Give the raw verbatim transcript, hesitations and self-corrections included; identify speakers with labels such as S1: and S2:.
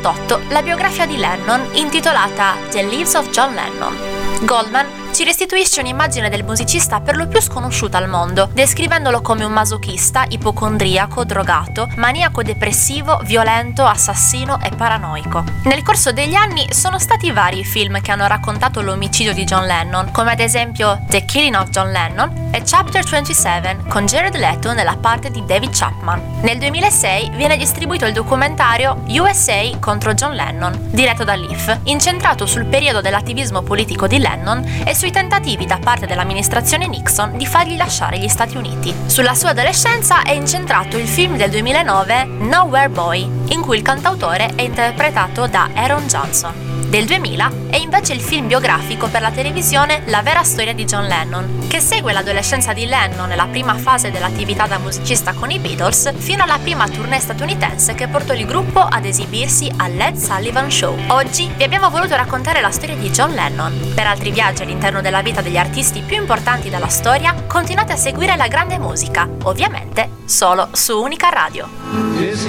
S1: duemilaotto la biografia di Lennon intitolata The Lives of John Lennon. Goldman ci restituisce un'immagine del musicista per lo più sconosciuta al mondo, descrivendolo come un masochista, ipocondriaco, drogato, maniaco depressivo, violento, assassino e paranoico. Nel corso degli anni sono stati vari i film che hanno raccontato l'omicidio di John Lennon, come ad esempio The Killing of John Lennon e Chapter ventisette con Jared Leto nella parte di David Chapman. Nel duemilasei viene distribuito il documentario U S A contro John Lennon, diretto da Leaf, incentrato sul periodo dell'attivismo politico di Lennon e sui tentativi da parte dell'amministrazione Nixon di fargli lasciare gli Stati Uniti. Sulla sua adolescenza è incentrato il film del duemilanove Nowhere Boy, in cui il cantautore è interpretato da Aaron Johnson. Del duemila è invece il film biografico per la televisione La vera storia di John Lennon, che segue l'adolescenza di Lennon e la prima fase dell'attività da musicista con i Beatles fino alla prima tournée statunitense che portò il gruppo ad esibirsi al Ed Sullivan Show. Oggi vi abbiamo voluto raccontare la storia di John Lennon. Per altri viaggi all'interno della vita degli artisti più importanti della storia, continuate a seguire la grande musica, ovviamente solo su Unica Radio.